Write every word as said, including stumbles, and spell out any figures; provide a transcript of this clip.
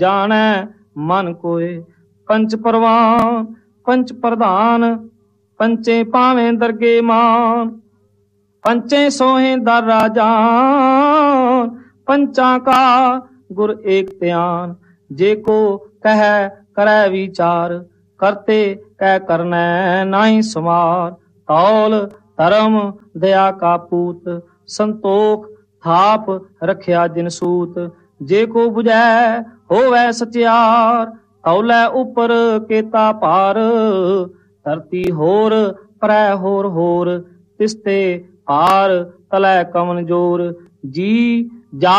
ਜਾਣੈ ਮਨ ਕੋਏ। ਪੰਚ ਪਰਵਾਨ ਪੰਚ ਪ੍ਰਧਾਨ, ਪੰਚੇ ਪਾਵੇਂ ਦਰਗੇ ਮਾਨ। ਪੰਚੇ ਸੋਹੇ ਦਰ ਰਾਜਾਨ, ਪੰਚਾਂ ਕਾ ਗੁਰ ਏਕ ਧਿਆਨ। ਜੇ ਕੋ ਕਹਿ ਕਰੈ ਵਿਚਾਰ, ਕਰਤੇ ਕਹਿ ਕਰਨੈ ਨਾਹੀ ਸਮਾਰ। ਤੌਲ ਧਰਮ ਦਇਆ ਕਾ ਪੂਤ, ਸੰਤੋਖ ਥਾਪ ਰਖਿਆ ਜਿਨ ਸੂਤ। ਜੇ ਕੋ ਬੁਝੈ ਹੋਵੈ ਸਚਿਆਰ, ਤੌਲੇ ਉਪਰ ਕੇਤਾ ਭਾਰ। ਧਰਤੀ ਹੋਰ ਪਰੈ ਹੋਰ ਹੋਰ, ਤਿਸਤੇ ਭਾਰ ਤਲੈ ਕਵਨ ਜੋਰ। ਜੀ ਜਾ